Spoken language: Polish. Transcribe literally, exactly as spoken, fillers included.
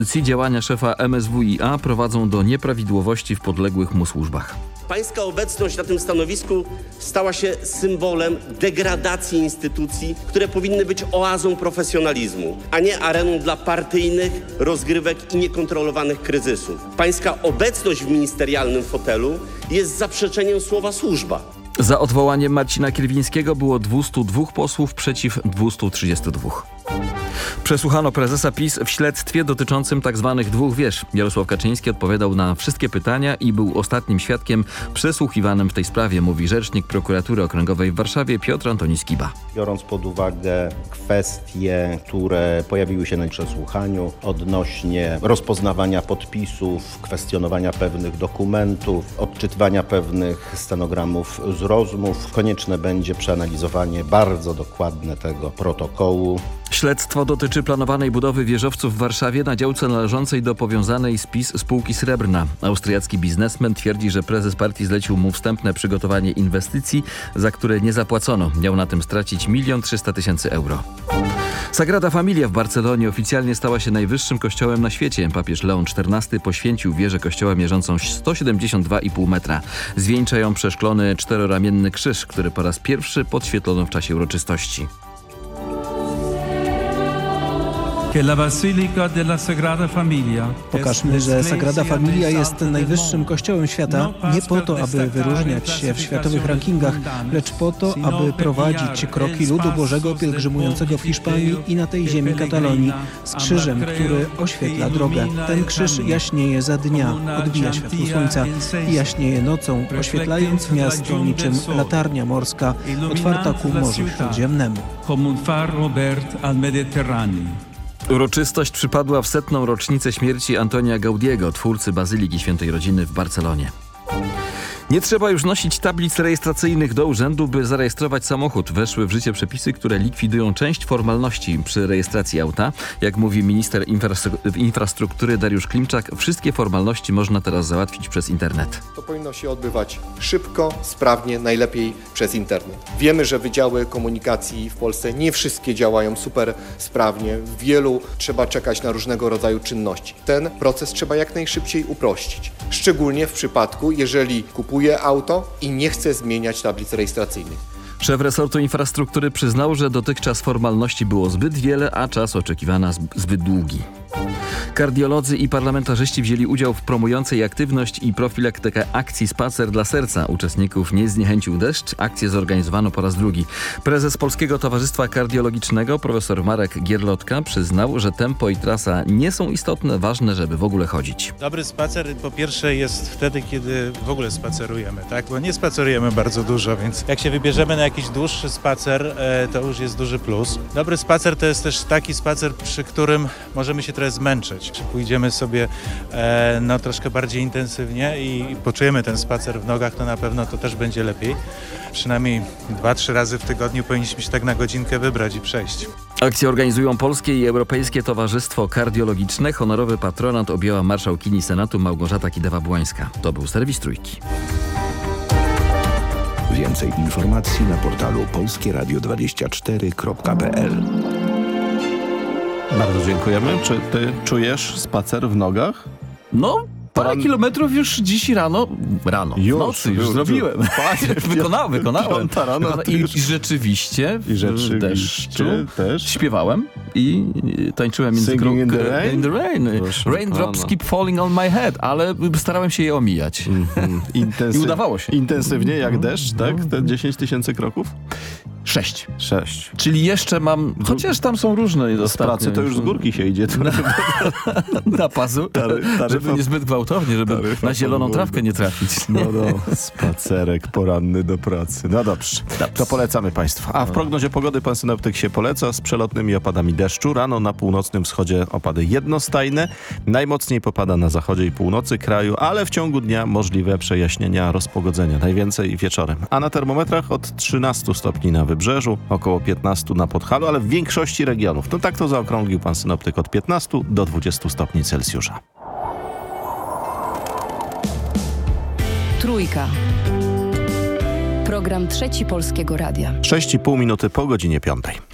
Działania szefa M S W i A prowadzą do nieprawidłowości w podległych mu służbach. Pańska obecność na tym stanowisku stała się symbolem degradacji instytucji, które powinny być oazą profesjonalizmu, a nie areną dla partyjnych rozgrywek i niekontrolowanych kryzysów. Pańska obecność w ministerialnym fotelu jest zaprzeczeniem słowa służba. Za odwołaniem Marcina Kierwińskiego było dwieście dwa posłów przeciw dwieście trzydzieści dwa. Przesłuchano prezesa PiS w śledztwie dotyczącym tzw. dwóch wież. Jarosław Kaczyński odpowiadał na wszystkie pytania i był ostatnim świadkiem przesłuchiwanym w tej sprawie, mówi rzecznik Prokuratury Okręgowej w Warszawie Piotr Antoni Skiba. Biorąc pod uwagę kwestie, które pojawiły się na przesłuchaniu odnośnie rozpoznawania podpisów, kwestionowania pewnych dokumentów, odczytywania pewnych stenogramów z rozmów, konieczne będzie przeanalizowanie bardzo dokładne tego protokołu. Śledztwo dotyczy planowanej budowy wieżowców w Warszawie na działce należącej do powiązanej z PiS spółki Srebrna. Austriacki biznesmen twierdzi, że prezes partii zlecił mu wstępne przygotowanie inwestycji, za które nie zapłacono. Miał na tym stracić milion trzysta tysięcy euro. Sagrada Familia w Barcelonie oficjalnie stała się najwyższym kościołem na świecie. Papież Leon czternasty poświęcił wieżę kościoła mierzącą sto siedemdziesiąt dwa i pół metra. Zwieńcza ją przeszklony czteroramienny krzyż, który po raz pierwszy podświetlono w czasie uroczystości. Pokażmy, że Sagrada Familia jest najwyższym kościołem świata nie po to, aby wyróżniać się w światowych rankingach, lecz po to, aby prowadzić kroki ludu Bożego pielgrzymującego w Hiszpanii i na tej ziemi Katalonii z krzyżem, który oświetla drogę. Ten krzyż jaśnieje za dnia, odbija światło słońca i jaśnieje nocą, oświetlając miasto niczym latarnia morska otwarta ku Morzu Śródziemnemu. Uroczystość przypadła w setną rocznicę śmierci Antonia Gaudiego, twórcy Bazyliki Świętej Rodziny w Barcelonie. Nie trzeba już nosić tablic rejestracyjnych do urzędu, by zarejestrować samochód. Weszły w życie przepisy, które likwidują część formalności przy rejestracji auta. Jak mówi minister infrastruktury Dariusz Klimczak, wszystkie formalności można teraz załatwić przez internet. To powinno się odbywać szybko, sprawnie, najlepiej przez internet. Wiemy, że wydziały komunikacji w Polsce nie wszystkie działają super sprawnie. W wielu trzeba czekać na różnego rodzaju czynności. Ten proces trzeba jak najszybciej uprościć. Szczególnie w przypadku, jeżeli kupuje auto i nie chce zmieniać tablic rejestracyjnych. Szef resortu infrastruktury przyznał, że dotychczas formalności było zbyt wiele, a czas oczekiwania zbyt długi. Kardiolodzy i parlamentarzyści wzięli udział w promującej aktywność i profilaktykę akcji Spacer dla Serca. Uczestników nie zniechęcił deszcz. Akcję zorganizowano po raz drugi. Prezes Polskiego Towarzystwa Kardiologicznego profesor Marek Gierlotka przyznał, że tempo i trasa nie są istotne, ważne, żeby w ogóle chodzić. Dobry spacer po pierwsze jest wtedy, kiedy w ogóle spacerujemy, tak? Bo nie spacerujemy bardzo dużo, więc jak się wybierzemy na jakiś dłuższy spacer, to już jest duży plus. Dobry spacer to jest też taki spacer, przy którym możemy się trochę zmęczyć. Czy pójdziemy sobie e, no, troszkę bardziej intensywnie i poczujemy ten spacer w nogach, to na pewno to też będzie lepiej. Przynajmniej dwa, trzy razy w tygodniu powinniśmy się tak na godzinkę wybrać i przejść. Akcję organizują Polskie i Europejskie Towarzystwo Kardiologiczne. Honorowy patronat objęła marszałkini Senatu Małgorzata Kidawa-Błońska. To był serwis Trójki. Więcej informacji na portalu polskie radio dwadzieścia cztery kropka p l. Bardzo dziękujemy. Czy ty czujesz spacer w nogach? No, parę Pan... kilometrów już dziś rano, rano, już, w nocy już, już zrobiłem. Panie, wykonałem, wykonałem. Rano, I, już... I rzeczywiście I rzeczywiście w deszczu też śpiewałem i tańczyłem między Singing in the rain? In the rain. Proszę Raindrops pana. keep falling on my head, ale starałem się je omijać. Mm-hmm. Intensy... I udawało się. Intensywnie jak deszcz, tak? Te dziesięć tysięcy kroków? Sześć. Sześć. Czyli jeszcze mam, chociaż tam są różne z pracy to już z górki się idzie. To... na, na pazu, Tary, żeby nie zbyt gwałtownie, żeby na zieloną trawkę nie trafić. No, no, spacerek poranny do pracy. No dobrze, to polecamy Państwu. A w prognozie pogody pan synoptyk się poleca z przelotnymi opadami deszczu. Rano na północnym wschodzie opady jednostajne. Najmocniej popada na zachodzie i północy kraju, ale w ciągu dnia możliwe przejaśnienia, rozpogodzenia. Najwięcej wieczorem. A na termometrach od trzynastu stopni na wybrzeżu, około piętnastu na Podhalu, ale w większości regionów. No tak to zaokrąglił pan synoptyk od piętnastu do dwudziestu stopni Celsjusza. Trójka. Program Trzeci Polskiego Radia. sześć i pół minuty po godzinie piątej.